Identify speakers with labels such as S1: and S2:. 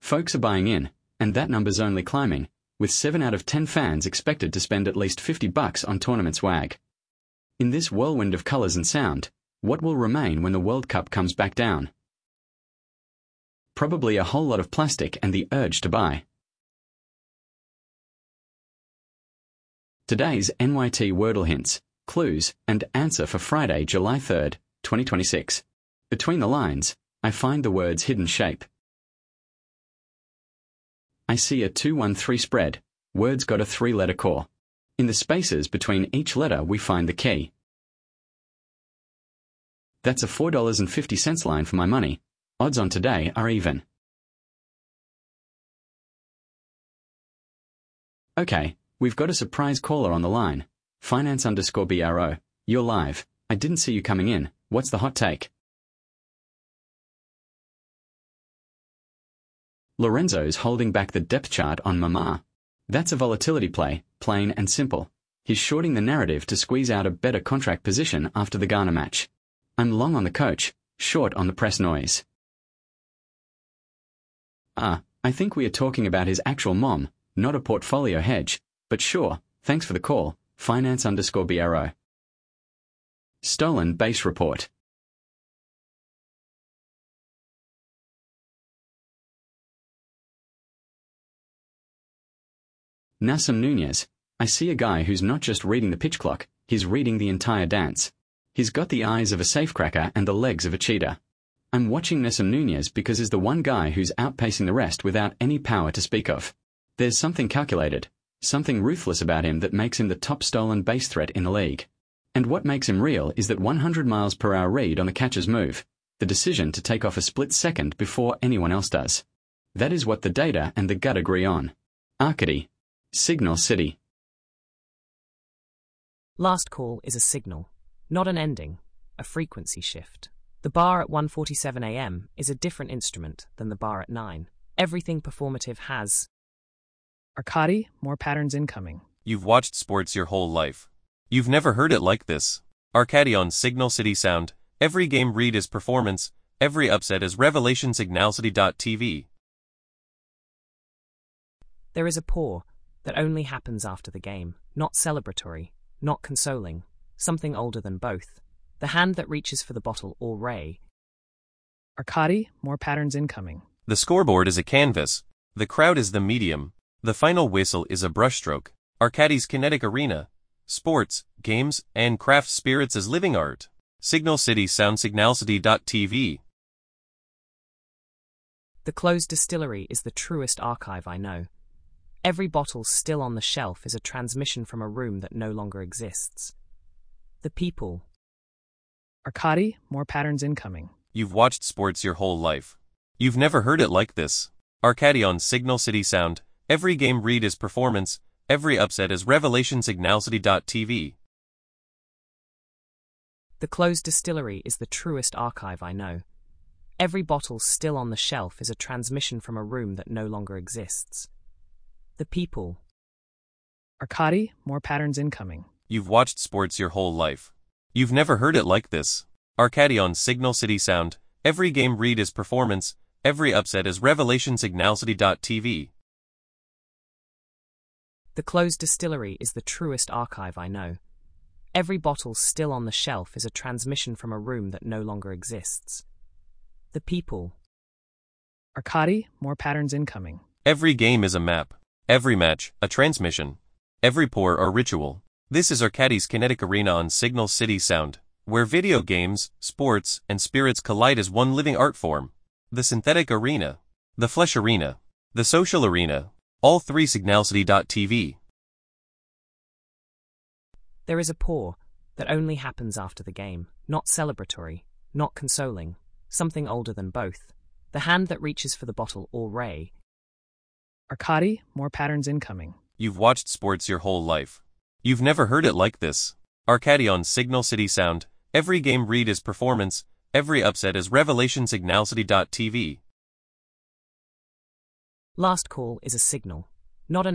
S1: Folks are buying in, and that number's only climbing, with 7 out of 10 fans expected to spend at least $50 on tournament swag. In this whirlwind of colours and sound, what will remain when the World Cup comes back down? Probably a whole lot of plastic and the urge to buy. Today's NYT Wordle hints, clues, and answer for Friday, July 3rd, 2026. Between the lines, I find the words hidden shape. I see a 2-1-3 spread. Words got a 3-letter core. In the spaces between each letter we find the key. That's a $4.50 line for my money. Odds on today are even. Okay, we've got a surprise caller on the line. Finance_BRO. You're live. I didn't see you coming in. What's the hot take? Lorenzo's holding back the depth chart on Mama. That's a volatility play, plain and simple. He's shorting the narrative to squeeze out a better contract position after the Ghana match. I'm long on the coach, short on the press noise. I think we are talking about his actual mom, not a portfolio hedge, but sure, thanks for the call, Finance_BRO. Stolen base report. Nassim Nunez. I see a guy who's not just reading the pitch clock, he's reading the entire dance. He's got the eyes of a safecracker and the legs of a cheetah. I'm watching Nassim Nunez because he's the one guy who's outpacing the rest without any power to speak of. There's something calculated, something ruthless about him that makes him the top stolen base threat in the league. And what makes him real is that 100 miles per hour read on the catcher's move, the decision to take off a split second before anyone else does. That is what the data and the gut agree on. Arcady. Signal City.
S2: Last call is a signal, not an ending, a frequency shift. The bar at 1:47 a.m. is a different instrument than the bar at 9. Everything performative has.
S3: Arcady, more patterns incoming.
S4: You've watched sports your whole life. You've never heard it like this. Arcady on Signal City Sound. Every game read is performance, every upset is revelation. Signalcity.tv.
S2: There is a pour that only happens after the game, not celebratory, not consoling, something older than both. The hand that reaches for the bottle or ray.
S3: Arcady, more patterns incoming.
S4: The scoreboard is a canvas. The crowd is the medium. The final whistle is a brushstroke. Arcady's kinetic arena. Sports, games, and craft spirits as living art. Signal City Sound. Signalcity.tv.
S2: The closed distillery is the truest archive I know. Every bottle still on the shelf is a transmission from a room that no longer exists. The people.
S3: Arcady, more patterns incoming.
S4: You've watched sports your whole life. You've never heard it like this. Arcady on Signal City Sound. Every game read is performance, every upset is revelation. Signalcity.tv.
S2: The closed distillery is the truest archive I know. Every bottle still on the shelf is a transmission from a room that no longer exists. The people.
S3: Arcady, more patterns incoming.
S4: You've watched sports your whole life. You've never heard it like this. Arcady on Signal City Sound. Every game read is performance, every upset is revelation. Signalcity.tv.
S2: The closed distillery is the truest archive I know. Every bottle still on the shelf is a transmission from a room that no longer exists. The people.
S3: Arcady, more patterns incoming.
S4: Every game is a map. Every match, a transmission. Every pour, a ritual. This is Arcady's kinetic arena on Signal City Sound, where video games, sports, and spirits collide as one living art form. The synthetic arena, the flesh arena, the social arena, all three. Signalcity.tv.
S2: There is a pour that only happens after the game, not celebratory, not consoling, something older than both. The hand that reaches for the bottle or ray.
S3: Arcady, more patterns incoming.
S4: You've watched sports your whole life. You've never heard it like this. Arcady on Signal City Sound. Every game read is performance, every upset is revelation. Signalcity.tv.
S2: Last call is a signal, not an